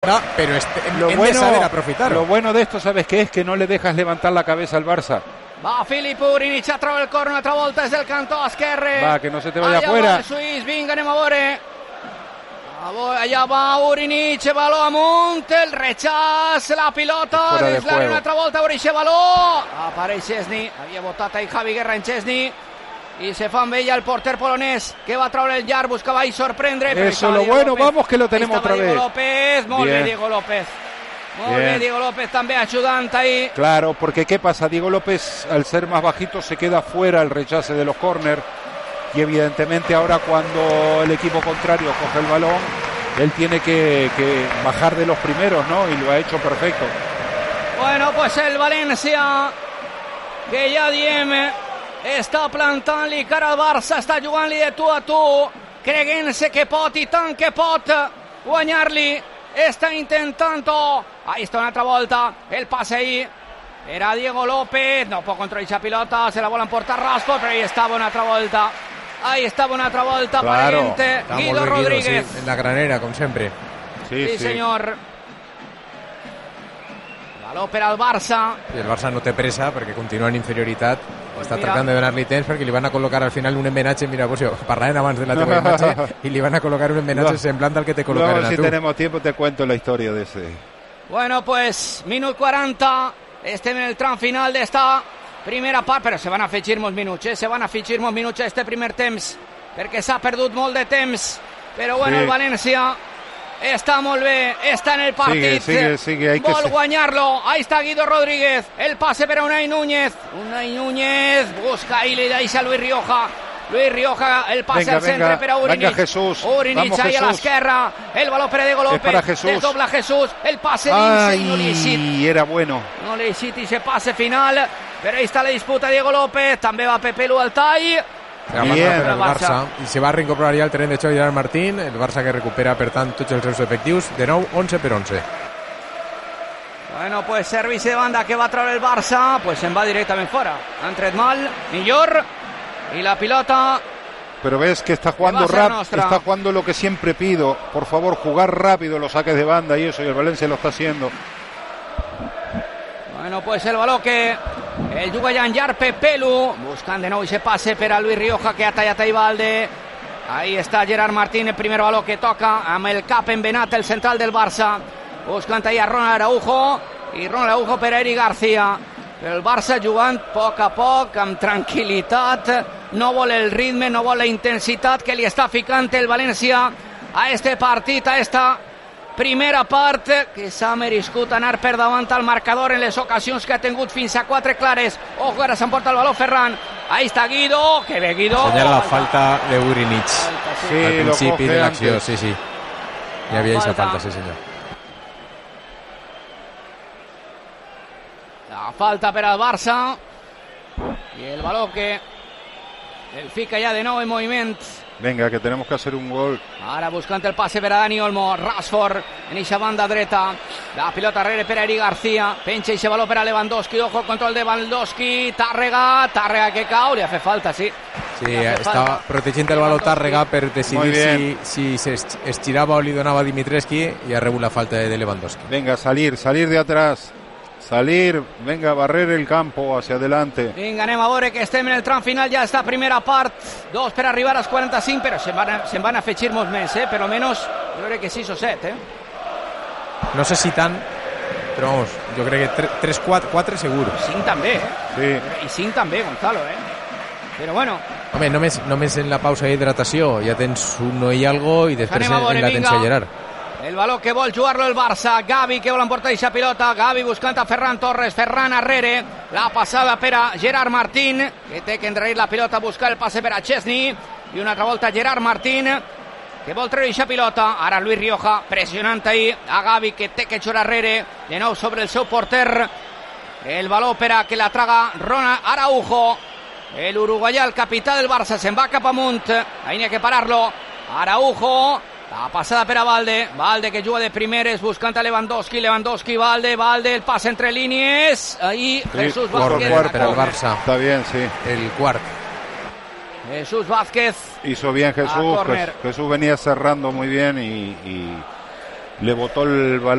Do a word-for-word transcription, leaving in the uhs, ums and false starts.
No, pero este, lo hem bueno, de saber aprofitar. Lo bueno de esto, ¿sabes qué? Es que no le dejas levantar la cabeza al Barça. Va Filip Urinic a treure el corno una altra volta des del cantó esquerre. Va, que no se te vaya allà afuera. va el suís, vinga, anem a veure. Allà va Urinic, baló amunt, el rechaç, la pilota, Fuera de des l'àrea juego. una altra volta, veure aquest baló. Apareix Szczesny, havia votat ahí Javi Guerra en Szczesny. I se fa amb ella el porter polonès, que va treure el llarg, buscava ahí sorprendre. Però Eso, lo bueno, López. vamos que lo tenemos Ahí estava otra Diego vez. López, molt Bien. bé Diego López. Molt Bien. bé Diego López també ajudant ahí. Claro, porque ¿qué pasa? Diego López, al ser más bajito, se queda fuera el rechace de los córner. Y evidentemente ahora cuando el equipo contrario coge el balón, él tiene que, que bajar de los primeros, ¿no? Y lo ha hecho perfecto. Bueno, pues el València, que ja diem, està plantant-li cara al Barça, està jugant-li de tu a tu, creguent-se que pot i tant que pot guanyar-li, està intentant-ho. Ahí està una altra volta, el passe ahí, era Diego López, no pot controlar aquesta pilota, se la volen portar Rashford, però ahí estava una altra volta. Ahí estaba una otra volta, Claro. aparente, Está Guido molt bé, Guido, Rodríguez. sí, en la granera, com sempre. Sí, Sí, sí. senyor. Baló per al Barça. I el Barça no té pressa perquè continua en inferioritat. Pues Està mira. tractant de donar-li temps perquè li van a col·locar al final un emmenatge. Mira, pues jo, parlàvem abans de la teva imatge i li van a col·locar un emmenatge No. semblant al que te Luego, col·locaren a si tu. tenemos tiempo, te cuento la historia de ese. Bueno, pues, minut quaranta. Estem en el tram final d'esta primera part, però se van afegir molts minuts, eh? Se van afegir molts minuts a este primer temps, perquè s'ha perdut molt de temps. Però bueno, Sí. el València està molt bé, està en el partit. Sigue, sigue, sigue, hay que Vol se- guanyar-lo. Ahí está Guido Rodríguez. El pase per a Unai Núñez. Unai Núñez busca i li deixa Luis Rioja. Luis Rioja, el pase Venga, al centre venga, per a Urinic. venga, Jesús. Urinic Vamos, ahí a Jesús. l'esquerra. El baló per a Diego López. para Jesús. Desdobla Jesús. El pase dins i no li eixit. Ay, era bueno. No li eixit i se pase final. Però ahí està la disputa Diego López. També va Pepe Lu al tall. Agafa Bien. per al Barça. Barça i se va reincorporar ja al terreny de xoc Gerard Martín, el Barça que recupera per tant tots els seus efectius, de nou onze per onze. Bueno, pues servici de banda que va treure el Barça, pues se'n va directament fora. Han tret mal, millor, i la pilota. Pero ves que está jugando va a ser rap, nuestra. está jugando lo que siempre pido. Por favor, jugar rápido los saques de banda y eso, y el Valencia lo está haciendo. Bueno, pues el baló que el juga ja en llarg Pepe Lu, buscant de nou i se passe per a Luis Rioja, que ha tallat a Ivalde. Ahí està Gerard Martín, el primer baló que toca amb el cap envenat, el central del Barça, buscant ahí a Ronald Araujo, i Ronald Araujo per a Eric García. Però el Barça jugant a poc a poc, amb tranquil·litat, no vol el ritme, no vol la intensitat que li està ficant el València a este partit, a esta primera part, que s'ha merescut anar per davant al marcador en les ocasions que ha tingut fins a quatre clares. Ojo, ara s'emporta el baló Ferran. Ahí està Guido, que bé Guido. Senyala la falta de Urinic Falta, sí. Sí, al lo principi coge de l'acció, antes. sí, sí. Hi havia aquesta Falta. falta, sí senyor. La falta per al Barça. I el baló que el fica ja de nou en moviment. Venga, que tenemos que hacer un gol. Ara buscant el passe per a Dani Olmo. Rashford en eixa banda dreta. La pilota darrere per a Eric García. Penja eixe baló per a Lewandowski. Ojo, control de Lewandowski. Tàrrega, Tàrrega que cau. Li ha fet falta, sí. Sí, Li ha fet estava falta. protegint el baló Tàrrega per Muy decidir bien. si, si se estirava o li donava a Dimitrescu i ha rebut la falta de Lewandowski. Venga, salir, salir de atrás. Salir, venga, barrer el campo hacia adelante. Vinga, anem a veure que estem en el tram final ja esta primera part. Dos per arribar als quaranta-cinc, però se'n van, se'n van afegir molts més, eh? Per almenys, jo crec que sis o set, eh? No sé si tant, però vamos, jo crec que tres quatre segur. Cinc també, eh? Sí. I cinc també, Gonzalo, eh? Però bueno, Home, només, només en la pausa d'hidratació ja tens un i algo i després Anem a en, veure, en l'atenció vinga. Gerard. el baló que vol jugar-lo el Barça. Gavi que vol emportar aquesta pilota. Gavi buscant a Ferran Torres. Ferran arrere. La passada per a Gerard Martín, que té que endrair la pilota, buscar el passe per a Szczesny. I una altra volta Gerard Martín, que vol treure aquesta pilota. Ara Luis Rioja pressionant ahí a Gavi, que té que jugar arrere. De nou sobre el seu porter. El baló per a que la traga Ronald Araujo. El uruguaià, el capità del Barça, se'n va cap amunt. Ahí n'hi ha que parar-lo. Araujo. La passada per a Valde. Valde que juga de primeres buscant a Lewandowski. Lewandowski, Valde, Valde. El pase entre línies. Ahí Sí, Jesús por Vázquez. cuarto. Per al Barça, Está bien, sí. el quart. Jesús Vázquez. Hizo bien Jesús. córner. Jesús venía cerrando muy bien y, y le botó el balón.